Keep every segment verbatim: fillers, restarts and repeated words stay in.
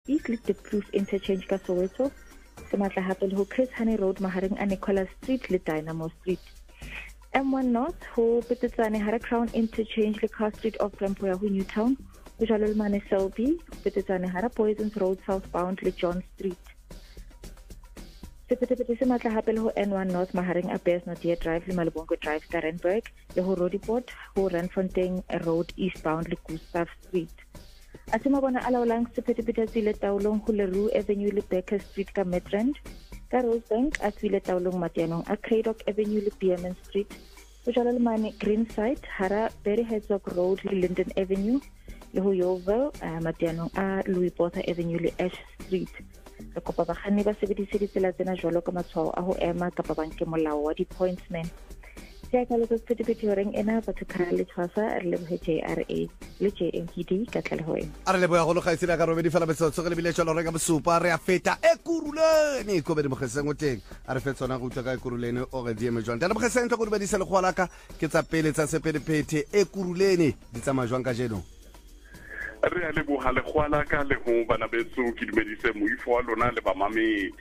East le Diepkloof interchange ka Soweto. Se matla hape le ho Chris Hani Road mahareng a Nicholas Street le Dynamo Street. M one North ho Petetsane hara Crown interchange le Car Street off ramp ya ho Newtown. Ho jalo le mane Selby Petetsane hara Poisons Road southbound le John Street. Sepetepeete se matla hape le ho N one North mahareng a Bearsnodia Drive le Malebongo Drive Starrenburg le ho Roodepoort ho Randfontein Road eastbound le Gustav Street. A se mabona a laolang sepetepeete a tswile taolong ho Leroux Avenue le Becker Street ka Midrand, ka Rosebank a tswile taolong matianong a Cradock Avenue le Beerman Street, ho jalo le mane Greenside hara Berry Herzog Road le Linden Avenue le ho Yeoville uh, matianong a Louis Botha Avenue le Ash Street. Re kopa bakganni ba sebedise ditsela tsena jwalo ka matshwao a ho ema kapa ba nke molao wa di-pointsman. Se ka le sepetepeete horeng ena batho ka le tshwasa re lebohe J R A le J M K D ka tlale ho ena. A re leboha go lo ga itsela ka robedi fela metsotso re lebile jalo re ka bosupa re a feta e kurulene ko be di mogeseng o teng a re fetsona go utla ka e kurulene o re di eme jwang tla mogeseng tlo go di bedisa le go alaka ke tsa pele tsa sepetepeete e kurulene di tsamaya jwang ka jeno. Re a leboha le gwala ka le ho bana betso ke dumedise moifo wa lona le bamamedi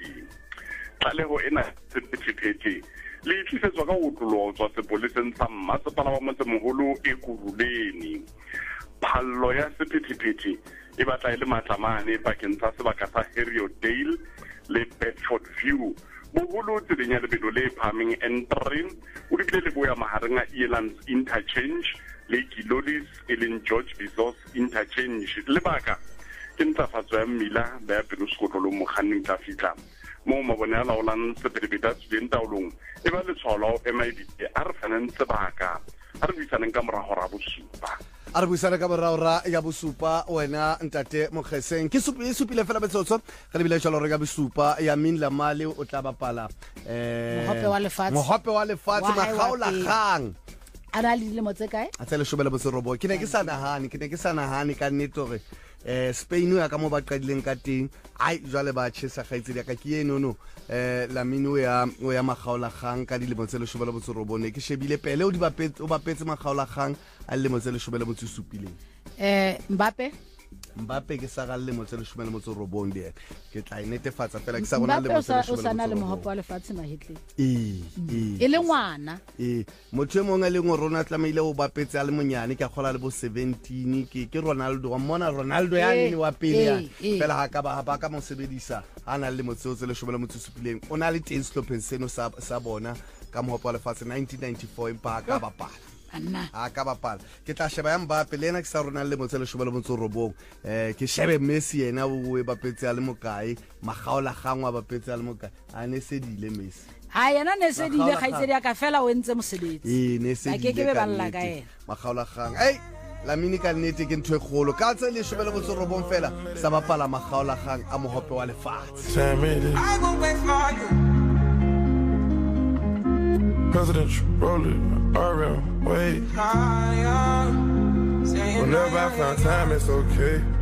tlaleho ena sepetepeete le tlisetswa ka utlolo tswa sepoleseng sa mmasepala wa motsemoholo e kuruleni. Phallo ya sepetepeete e batla e le matlamane bakeng sa sebaka sa Heriotdale le Bedford View boholo tseleng ya lebelo le phameng N three o lebile le boya mahareng a Elands interchange le Kilolis e leng George Bizos interchange lebaka ke ntlafatso ya mmila ba ya peloskotlolo mokganning tla fitla mo mabone a laolang sepetepeete a tswileng taolong e ba letshwao ema ebile a re fanang sebaka a re buisaneng ka morago ra bosupa a re buisana ka morago ra ya bosupa wena ntate mogeseng ke supi supile fela metsotso ga le bile jalo re ka bosupa ya Minla Male o tla bapala eh mohope wa lefatshe mohope wa lefatshe magaola gang a ra le dilemo tse kae a tsele shobela botse robo ke ne ke sa nahane ke ne ke sa nahane ka nnete gore eh Spain ya ka mo ba qadileng ka teng ai jwale ba tshesa gaitse ya ka ke eno no eh Lamine ya o ya magaola gang ka dilemo tse le shobela botse robo ne ke shebile pele o di bapetse o bapetse magaola gang a le mo tse le shobela botse supileng eh Mbappe Mbappe ke sa ga le mo tse le shobela motse robong di ke tla inetefatsa fela ke sa gona le mo tse le shobela o sana le mohope wa lefatshe mahetle eh e le ngwana eh motho mo nga le ngo rona tlameile o bapetse a le monyane ke gola le bo seventeen ke ke Ronaldo wa mona Ronaldo ya nne wa pele ya fela ha ka ba ba ka mo sebedisa ana le mo tse le shobela motse supileng o na le teng slopen seno sa sa bona ka mohope wa lefatshe nineteen ninety-four impa ka bapala anna a ka bapala ke tla sheba ya Mbappe le ena ke sa rona le mo tsele shobela mo tsorobong eh ke shebe Messi yena o e bapetse a le mokae magaola gangwa bapetse a le mokae a ne se dile Messi ha yena ne se dile ga itsedi ya ka fela o entse mosebetsi eh ne se dile ke be balla ka ena magaola gang ei Lamine ka nnete ke ntwe kgolo ka tse le shobela mo tsorobong fela sa bapala magaola gang a mohope wa lefatshe Presidential rolling, R M, wait. Whenever I find time, it's okay.